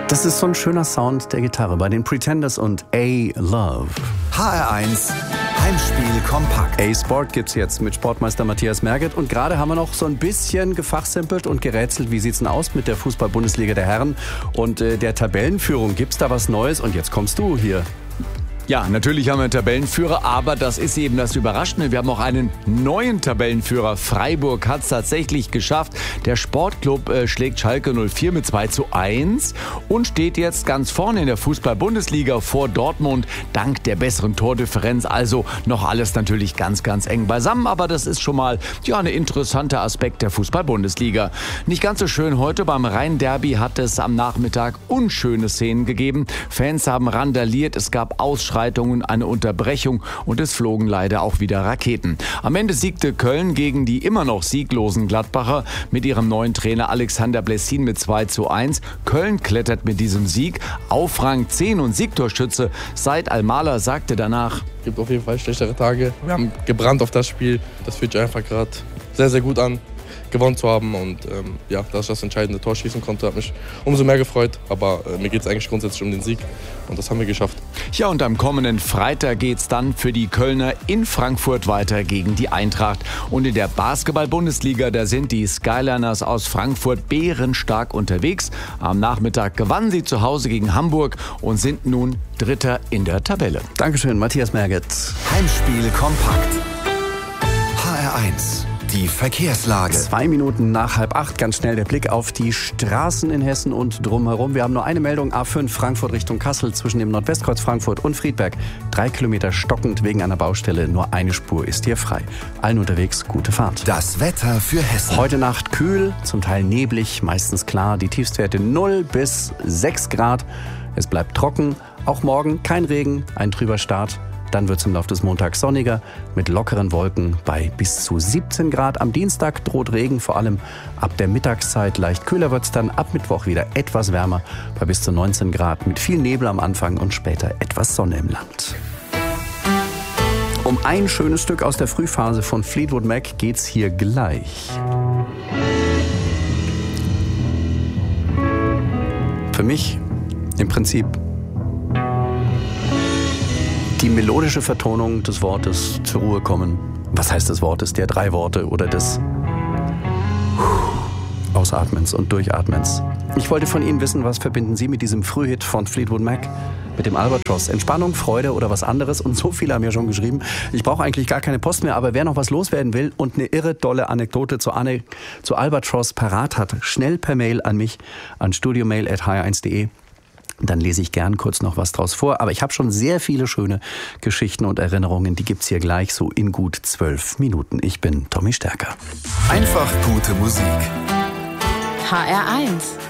Das ist so ein schöner Sound der Gitarre bei den Pretenders und A-Love. HR1 Heimspiel kompakt. A-Sport gibt's jetzt mit Sportmeister Matthias Merget. Und gerade haben wir noch so ein bisschen gefachsimpelt und gerätselt, wie sieht's denn aus mit der Fußball-Bundesliga der Herren und der Tabellenführung. Gibt's da was Neues? Und jetzt kommst du hier. Ja, natürlich haben wir einen Tabellenführer, aber das ist eben das Überraschende. Wir haben auch einen neuen Tabellenführer. Freiburg hat es tatsächlich geschafft. Der Sportclub schlägt Schalke 04 mit 2:1 und steht jetzt ganz vorne in der Fußball-Bundesliga vor Dortmund dank der besseren Tordifferenz. Also noch alles natürlich ganz, ganz eng beisammen, aber das ist schon mal ein interessanter Aspekt der Fußball-Bundesliga. Nicht ganz so schön heute. Beim Rhein-Derby hat es am Nachmittag unschöne Szenen gegeben. Fans haben randaliert, es gab Ausschreitungen, eine Unterbrechung und es flogen leider auch wieder Raketen. Am Ende siegte Köln gegen die immer noch sieglosen Gladbacher mit ihrem neuen Trainer Alexander Blessin mit 2:1. Köln klettert mit diesem Sieg auf Rang 10 und Siegtorschütze Said Al-Mala sagte danach: Es gibt auf jeden Fall schlechtere Tage. Wir haben gebrannt auf das Spiel. Das fühlt sich einfach gerade sehr, sehr gut an, gewonnen zu haben. Und dass ich das entscheidende Tor schießen konnte, hat mich umso mehr gefreut. Aber mir geht es eigentlich grundsätzlich um den Sieg und das haben wir geschafft. Ja, und am kommenden Freitag geht's dann für die Kölner in Frankfurt weiter gegen die Eintracht. Und in der Basketball-Bundesliga, da sind die Skyliners aus Frankfurt bärenstark unterwegs. Am Nachmittag gewannen sie zu Hause gegen Hamburg und sind nun Dritter in der Tabelle. Dankeschön, Matthias Merget. Heimspiel kompakt. HR1. Die Verkehrslage. 2 Minuten nach 7:30, ganz schnell der Blick auf die Straßen in Hessen und drumherum. Wir haben nur eine Meldung, A5 Frankfurt Richtung Kassel zwischen dem Nordwestkreuz Frankfurt und Friedberg. 3 Kilometer stockend wegen einer Baustelle, nur eine Spur ist hier frei. Allen unterwegs, gute Fahrt. Das Wetter für Hessen. Heute Nacht kühl, zum Teil neblig, meistens klar. Die Tiefstwerte 0 bis 6 Grad. Es bleibt trocken, auch morgen kein Regen, ein trüber Start. Dann wird es im Laufe des Montags sonniger mit lockeren Wolken bei bis zu 17 Grad. Am Dienstag droht Regen, vor allem ab der Mittagszeit. Leicht kühler wird es dann ab Mittwoch wieder etwas wärmer bei bis zu 19 Grad mit viel Nebel am Anfang und später etwas Sonne im Land. Um ein schönes Stück aus der Frühphase von Fleetwood Mac geht's hier gleich. Für mich im Prinzip die melodische Vertonung des Wortes zur Ruhe kommen. Was heißt des Wortes? Der 3 Worte oder des Ausatmens und Durchatmens. Ich wollte von Ihnen wissen, was verbinden Sie mit diesem Frühhit von Fleetwood Mac, mit dem Albatross? Entspannung, Freude oder was anderes? Und so viele haben ja schon geschrieben. Ich brauche eigentlich gar keine Post mehr, aber wer noch was loswerden will und eine irre dolle Anekdote zu Albatross parat hat, schnell per Mail an mich, an studiomail@hr1.de. Dann lese ich gern kurz noch was draus vor. Aber ich habe schon sehr viele schöne Geschichten und Erinnerungen. Die gibt's hier gleich so in gut 12 Minuten. Ich bin Tommy Stärker. Einfach gute Musik. HR1